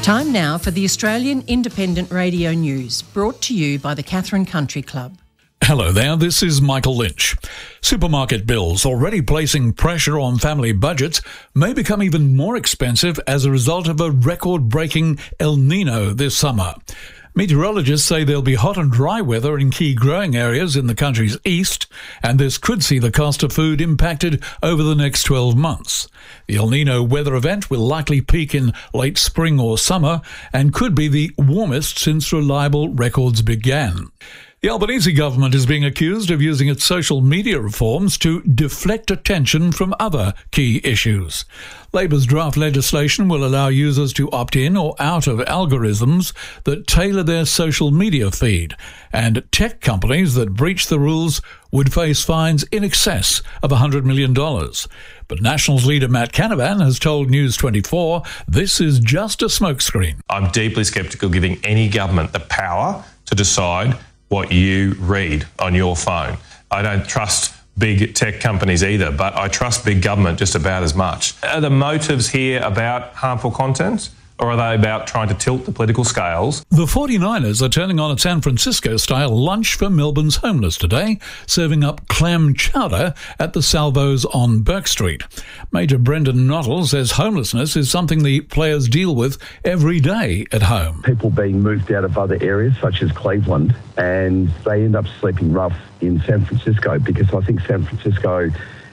Time now for the Australian Independent Radio News, brought to you by the Catherine Country Club. Hello there, this is Michael Lynch. Supermarket bills, already placing pressure on family budgets, may become even more expensive as a result of a record-breaking El Niño this summer. Meteorologists say there'll be hot and dry weather in key growing areas in the country's east, and this could see the cost of food impacted over the next 12 months. The El Niño weather event will likely peak in late spring or summer and could be the warmest since reliable records began. The Albanese government is being accused of using its social media reforms to deflect attention from other key issues. Labor's draft legislation will allow users to opt in or out of algorithms that tailor their social media feed, and tech companies that breach the rules would face fines in excess of $100 million. But Nationals leader Matt Canavan has told News 24 this is just a smokescreen. I'm deeply sceptical giving any government the power to decide what you read on your phone. I don't trust big tech companies either, but I trust big government just about as much. Are the motives here about harmful content, or are they about trying to tilt the political scales? The 49ers are turning on a San Francisco-style lunch for Melbourne's homeless today, serving up clam chowder at the Salvos on Burke Street. Major Brendan Nottle says homelessness is something the players deal with every day at home. People being moved out of other areas such as Cleveland, and they end up sleeping rough in San Francisco because I think San Francisco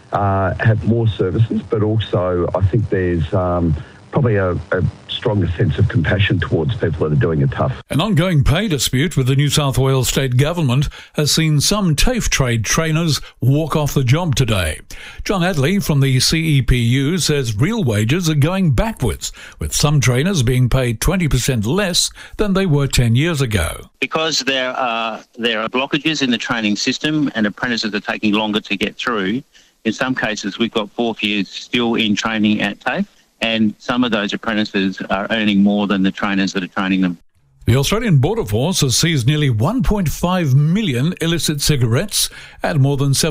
have more services, but also I think there's probably a stronger sense of compassion towards people that are doing it tough. An ongoing pay dispute with the New South Wales state government has seen some TAFE trade trainers walk off the job today. John Adley from the CEPU says real wages are going backwards, with some trainers being paid 20% less than they were 10 years ago. Because there are blockages in the training system and apprentices are taking longer to get through, in some cases we've got fourth years still in training at TAFE, and some of those apprentices are earning more than the trainers that are training them. The Australian Border Force has seized nearly 1.5 million illicit cigarettes and more than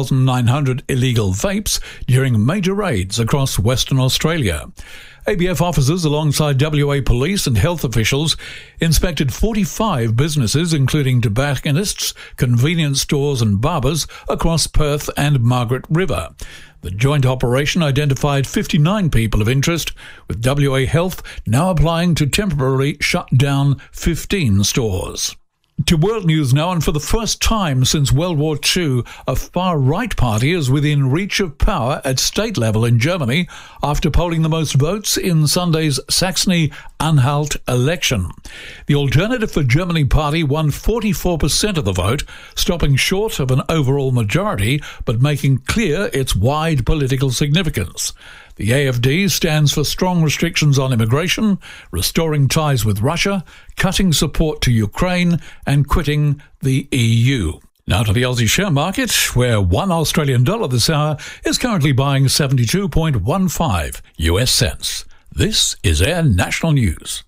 7,900 illegal vapes during major raids across Western Australia. ABF officers alongside WA police and health officials inspected 45 businesses, including tobacconists, convenience stores and barbers across Perth and Margaret River. The joint operation identified 59 people of interest, with WA Health now applying to temporarily shut down 15 stores. To world news now, and for the first time since World War II, a far-right party is within reach of power at state level in Germany after polling the most votes in Sunday's Saxony-Anhalt election. The Alternative for Germany party won 44% of the vote, stopping short of an overall majority, but making clear its wide political significance. The AfD stands for strong restrictions on immigration, restoring ties with Russia, cutting support to Ukraine, and quitting the EU. Now to the Aussie share market, where $1 Australian dollar this hour is currently buying 72.15 US cents. This is Air National News.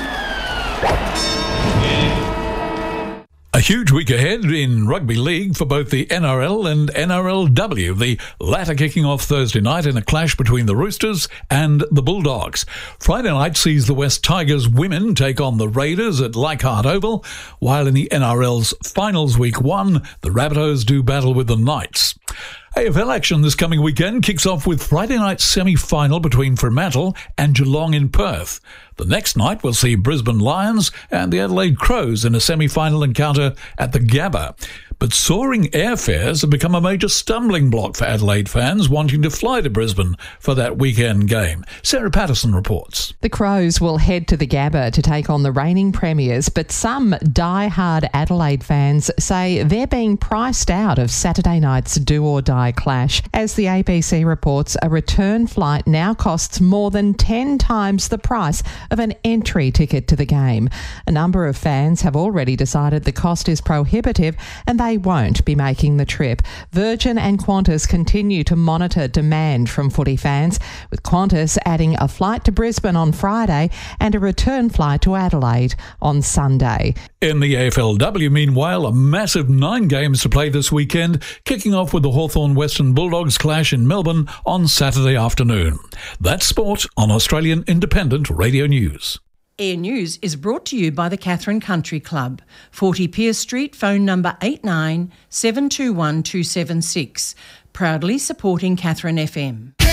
A huge week ahead in rugby league for both the NRL and NRLW, the latter kicking off Thursday night in a clash between the Roosters and the Bulldogs. Friday night sees the West Tigers women take on the Raiders at Leichhardt Oval, while in the NRL's finals week 1, the Rabbitohs do battle with the Knights. AFL action this coming weekend kicks off with Friday night's semi-final between Fremantle and Geelong in Perth. The next night will see Brisbane Lions and the Adelaide Crows in a semi-final encounter at the Gabba. But soaring airfares have become a major stumbling block for Adelaide fans wanting to fly to Brisbane for that weekend game. Sarah Patterson reports. The Crows will head to the Gabba to take on the reigning premiers, but some die-hard Adelaide fans say they're being priced out of Saturday night's do-or-die clash. As the ABC reports, a return flight now costs more than 10 times the price of an entry ticket to the game. A number of fans have already decided the cost is prohibitive and they won't be making the trip. Virgin and Qantas continue to monitor demand from footy fans, with Qantas adding a flight to Brisbane on Friday and a return flight to Adelaide on Sunday. In the AFLW, meanwhile, a massive 9 games to play this weekend, kicking off with the Hawthorn Western Bulldogs clash in Melbourne on Saturday afternoon. That's sport on Australian Independent Radio News. Air News is brought to you by the Katherine Country Club, 40 Pierce Street, phone number 89 721 276. Proudly supporting Katherine FM.